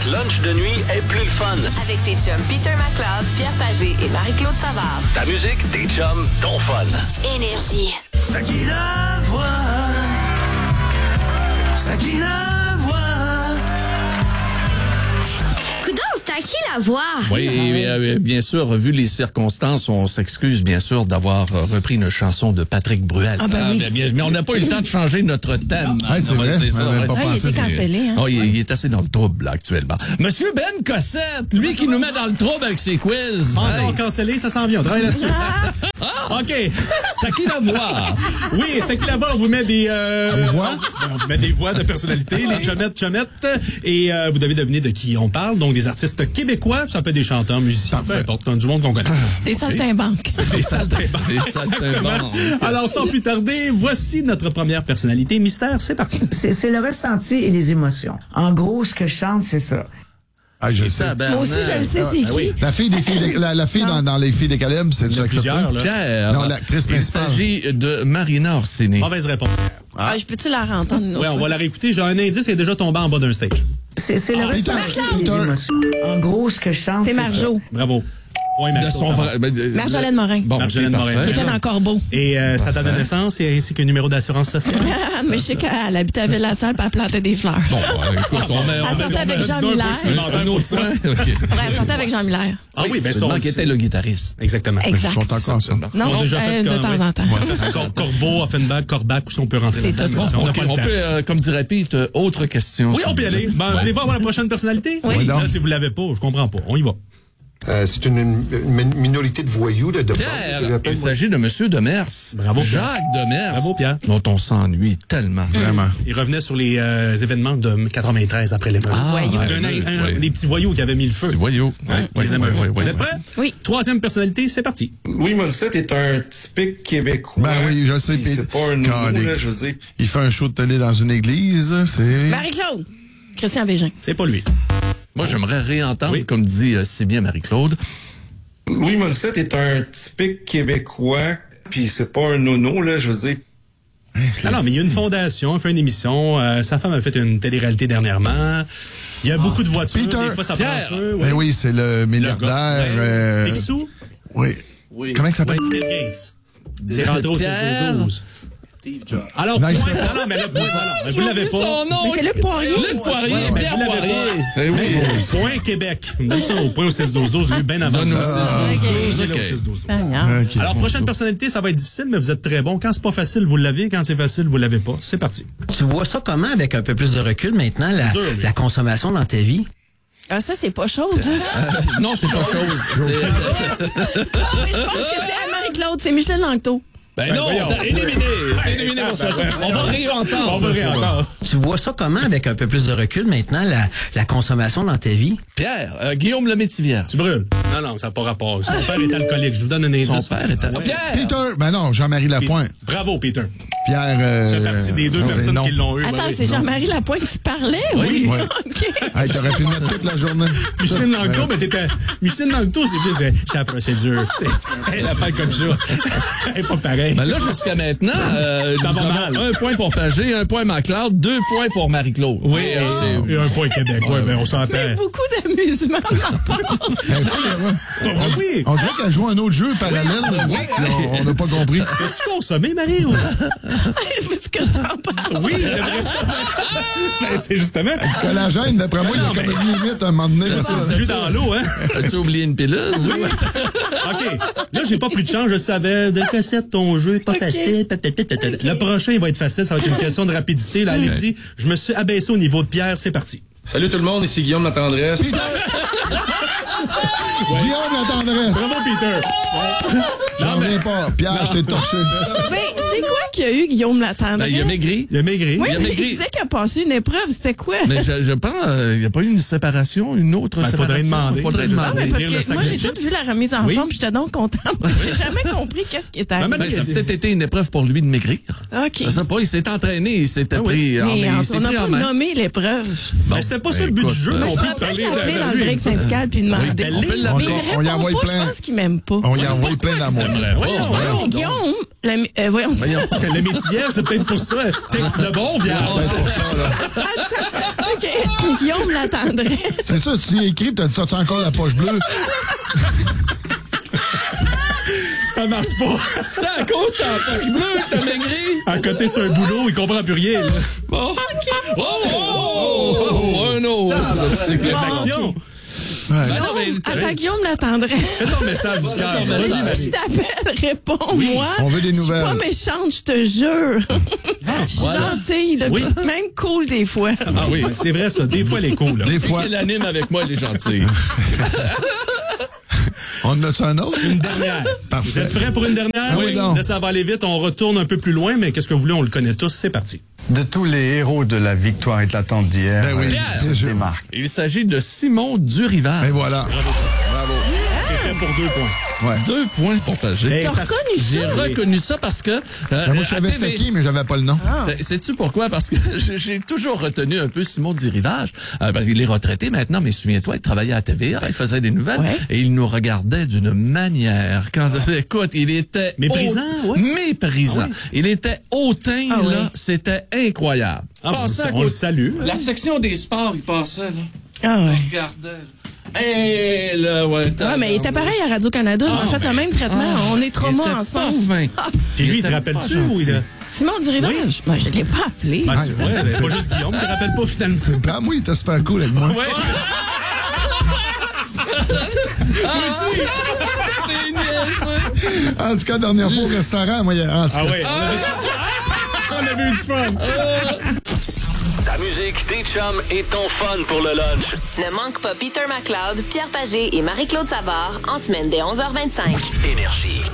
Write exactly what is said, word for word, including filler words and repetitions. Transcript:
Notre lunch de nuit est plus le fun. Avec tes chums Peter McLeod, Pierre Pagé et Marie-Claude Savard. Ta musique, tes chums, ton fun. Énergie. C'est à qui la voix? C'est à qui la voix? Coudonc, c'est à qui la voix? Oui, euh, bien sûr, vu les circonstances, on s'excuse bien sûr d'avoir euh, repris une chanson de Patrick Bruel. Ah ben oui. mais, bien, mais on n'a pas eu le temps de changer notre thème. Ah, c'est vrai, c'est ça, on avait ouais. pas Ah, il pensé. était cancellé, hein? Oh, il, il est assez dans le trouble là, actuellement. Monsieur Ben Cossette, lui qui nous met dans le trouble avec ses quiz. Encore Hey. cancellé, ça s'en vient, on travaille là-dessus. OK. C'est à qui la voix? Oui, c'est qui là-bas, on vous met des... Euh, Des voix? On vous met des voix de personnalité, les chomettes, chomettes, et euh, vous devez deviner de qui on parle. Donc, des artistes québécois, ça peut être des chanteurs, musiciens, peu importe, du monde qu'on connaît. Des saltimbanques. Des saltimbanques. Des saltimbanques. Alors, sans plus tarder, voici notre première personnalité mystère. C'est parti. C'est, c'est le ressenti et les émotions. En gros, ce que je chante, c'est ça. Ah, je sais. Tabarnak. Moi aussi, je le sais, c'est Ah, qui. oui. La fille des filles, de- la, la fille dans, dans les filles des Caleb, c'est Il y en a plusieurs, là. Pierre. Non, l'actrice Il principale. s'agit de Marina Orsini. Mauvaise réponse. Ah, je peux-tu la entendre? une autre Ouais, on fois? va la réécouter. J'ai un indice, elle est déjà tombée en bas d'un stage. C'est, c'est le Ah, Peter, ressenti et les Peter. émotions. En gros, ce que je chante, C'est c'est Marjo. Bravo. Ouais, De Marjo, son ça va. vrai. ben, de- Marjolaine Morin. Bon, Marjolaine ok, Morin. parfait. Qui était dans Corbeau. Et euh, sa date de naissance et ainsi qu'un numéro d'assurance sociale. Mais je sais qu'elle habitait à Ville-la-Salle et elle plantait des fleurs. Bon, euh, écoute, on met... Elle on met- sortait on avec met- Jean dis donc un Miller. peu supplémentaire Un pour autre ça. point? OK. Ouais, elle sortait avec Jean Miller. Ah oui, ben ça, Seulement on qui était sait. le guitariste. Exactement. Exact. Ils sont encore ça. Non, On a déjà euh, fait de comme- temps ouais. en temps. Cor- Corbeau, Offenbach, Corbac, où si on peut rentrer C'est là-dedans. tout ça. On n'a OK, pas le on temps. peut, euh, comme dirait Pete, euh, autre question. Oui, s'il on peut y vous plaît. aller. Ben, vous voulez voir la prochaine personnalité? Oui. Là, si vous l'avez pas, je comprends pas. On y va. Euh, c'est une, une minorité de voyous, de, de Pierre, bande, que j'appelle, il moi. s'agit de Monsieur Demers. Bravo, Pierre. Jacques Demers. Bravo, Pierre. Dont on s'ennuie tellement. Vraiment. Il revenait sur les euh, événements de quatre-vingt-treize après l'émeute. Ah, Voyous. ouais, Un- un- un- ouais. des petits voyous qui avaient mis le feu. Petit voyou. Ouais, ouais, Les ouais, amoureux. ouais, ouais, Vous êtes ouais. prêts? Oui. Troisième personnalité, c'est parti. Louis Morissette est un typique Québécois. Ben oui, je sais. Puis puis- C'est pas un nouveau, Calique. là, je veux dire. Il fait un show de télé dans une église, c'est... Marie-Claude. Christian Bégin. C'est pas lui. Moi, j'aimerais réentendre, Oui. comme dit euh, si bien Marie-Claude. Louis Morissette est un typique Québécois. Puis c'est pas un nono, là, je veux dire. Ah non, mais il y a une fondation, il fait une émission. Euh, sa femme a fait une télé-réalité dernièrement. Il y a beaucoup de voitures. Peter. Des fois, ça Pierre. prend feu. Ben oui, c'est le Le milliardaire. gars. euh, Des sous. Oui. Oui. Comment il s'appelle? Ouais, Bill Gates. C'est rentré au Pierre. seize douze. Alors, Nice. point, non, non, mais là, point, voilà. Mais vous l'avez pas. Son nom. Mais c'est Luc Poirier. Luc Poirier, Voilà, mais Pierre vous l'avez Poirier. pas. Eh oui. Hey, point Québec. On donne ça au point au seize douze douze, lui, bien avant. Donne-nous le Ah, seize douze douze, donnez-le au OK. seize douze douze. Seigneur. Ok. Alors, prochaine personnalité, ça va être difficile, mais vous êtes très bon. Quand c'est pas facile, vous l'avez. Quand c'est facile, vous l'avez pas. C'est parti. Tu vois ça comment, avec un peu plus de recul maintenant, la, Dur, lui. la consommation dans ta vie? Ah, ça, c'est pas chose. hein? Euh, non, c'est pas chose. C'est... Je pense que c'est Anne-Marie-Claude. C'est Micheline Langto. Ben Ben non, voyons. t'as éliminé. T'as éliminé pour ça. On va réentendre. On va ça, ça. réentendre. Tu vois ça comment, avec un peu plus de recul maintenant, la, la consommation dans ta vie? Pierre, euh, Guillaume Lemaitre-Vierge. Tu brûles. Non, non, ça n'a pas rapport. Son père est alcoolique. Je vous donne un indice. Son père était... Ouais. Pierre! Peter. Ben non, Jean-Marie Lapointe. Bravo, Peter. Pierre... Euh, C'est partie des deux non, personnes non. qui l'ont eu. Attends, Ben oui. c'est Jean-Marie Lapointe qui parlait? Oui. Ouais. OK. Hey, t'aurais pu le mettre toute la journée. Micheline Langto, mais t'étais. Micheline Langto, c'est plus. euh, C'est la procédure. C'est- c'est- Elle appelle comme ça. Elle est pas pareil. Ben là, jusqu'à maintenant, euh, Ça nous va avons mal. un point pour Pagé, un point McLeod, deux points pour Marie-Claude. Oui, Euh, et, c'est- et un point Québec. Oui, ben on s'entend. Beaucoup d'amusement de ma part. Ben, fou, là, ouais. Ah oui. On dirait qu'elle joue un autre jeu parallèle. puis on- On n'a pas compris. As-tu consommé, Marie? Ou... Veux-tu que je t'en parle? Oui, j'aimerais ça. Ben, c'est justement. Le collagène, d'après moi, il y a Non, comme mais- une limite à un moment donné. là, Ça, ça. c'est vu dans l'eau, hein? As-tu oublié une pilule? Oui. OK. Là, j'ai pas pris de chance. Je savais de cassette ton jeu, pas facile. Tatatata. Le prochain, il va être facile. Ça va être une question de rapidité. Là, allez-y. Je me suis abaissé au niveau de Pierre. C'est parti. Salut tout le monde, ici Guillaume La Tendresse. Guillaume la tendresse. Bravo, Peter. J'en reviens pas. Pierre, je t'ai torché. Ben, c'est quoi qu'il y a eu, Guillaume Latendresse? Ben, il a maigri. Il a maigri. Oui, il a mais maigri. il disait qu'il a passé une épreuve. C'était quoi? Mais je, je pense, il n'y a pas eu une séparation, une autre Ben, séparation. faudrait demander. Faudrait Je sais Ah, demander. mais parce Lire le que sac moi, de j'ai chips. tout vu la remise en Oui. forme, puis j'étais donc contente. J'ai jamais compris qu'est-ce qui était Ben, arrivé. Ben, ça a peut-être été une épreuve pour lui de maigrir. OK. Je sais pas, il s'est entraîné, il s'était Ah oui. pris en Mais main. on Il s'est n'a pris pas en main. nommé l'épreuve. Bon, Ben, c'était pas ça ben, le but écoute, du jeu. euh, On Je peut me rappelle parler l'appeler de- dans de le lui. break syndical puis demander. Ben, on peut Mais l'appeler. il On y répond envoie pas, plein. je pense qu'il m'aime pas. On y a envoyé plein d'amour. T'aimerais pas, Ouais, voyons c'est donc. Guillaume. La, euh, voyons. Voyons. Le métier, c'est peut-être pour ça. Texte le bon, bien. Attends, OK. Guillaume l'attendrait. C'est ça, tu y écris, t'as dit, encore la poche bleue. Ça marche pas. C'est à cause de ta poche bleue, t'as maigri. À côté sur un boulot, il comprend plus rien. Là. Bon. Oh, oh, oh, oh, un autre. C'est Il y a de l'action. Ouais. Ben non, mais Attends, Guillaume l'attendre. Fais ton message du cœur. Fais ton Vas-y, message. Si je Marie. t'appelle, réponds-moi. On veut des nouvelles. Je suis pas méchante, je te jure. Je suis Voilà. gentille, là, Oui. puis même cool des fois. Ah oui. C'est vrai, ça. Des fois, elle est cool. Là. Des Puis fois. qu'elle anime avec moi, elle est gentille. On en a-tu un autre? Une dernière. Parfait. Vous êtes prêts pour une dernière? Oui, donc. Là, ça va aller vite. On retourne un peu plus loin, mais qu'est-ce que vous voulez? On le connaît tous. C'est parti. De tous les héros de la victoire éclatante d'hier, Ben oui, euh, Pierre. se sûr. démarque. Il s'agit de Simon Durivard. Et voilà. Bravo. C'est fait pour deux points. Ouais. Deux points pour Pagé. Hey, T'as ça- reconnu ça? J'ai reconnu ça parce que... euh, Ben, moi, je à savais T V c'était qui, mais j'avais pas le nom. Euh, Sais-tu pourquoi? Parce que j'ai j'ai toujours retenu un peu Simon Durivage. Euh, parce qu'il est retraité maintenant, mais souviens-toi, il travaillait à la T V A, il faisait des nouvelles Ouais. et il nous regardait d'une manière. Quand, écoute, il était... Méprisant, haut- ouais. Méprisant. Il était hautain, Ah là. ouais. C'était incroyable. Ah, Passait on, à on le côté- salue. La section des sports, il passait, là. Ah ouais. Il regardait, là. Et là, ouais. Ouais, mais il était pareil à Radio-Canada. Ah, on a fait le même traitement. Ah, on est trois il mois était ensemble. pas fin. Ah, Puis lui, il était te pas rappelle-tu gentil. ou il a... Simon Durivage? Ben, je l'ai pas appelé. Ah, tu vois, c'est pas juste Guillaume qui te rappelle pas finalement. C'est pas moi, il était super cool avec moi. Ouais. C'est niaiseux. En tout cas, dernière fois au restaurant, moi, il y a- en tout Ah cas. ouais, on avait, ah, on avait eu du fun. Ta musique, tes chums et ton fun pour le lunch. Ne manque pas Peter McLeod, Pierre Pagé et Marie-Claude Savard en semaine dès onze heures vingt-cinq. Énergie.